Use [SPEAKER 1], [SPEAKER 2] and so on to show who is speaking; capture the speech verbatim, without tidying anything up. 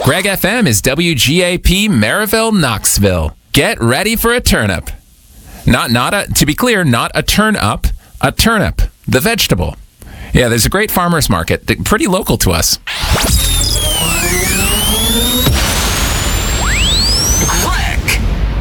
[SPEAKER 1] Greg F M is W G A P Maryville, Knoxville. Get ready for a turnip. Not, not a, to be clear, not a turn up, a turnip, the vegetable. Yeah, there's a great farmer's market, pretty local to us.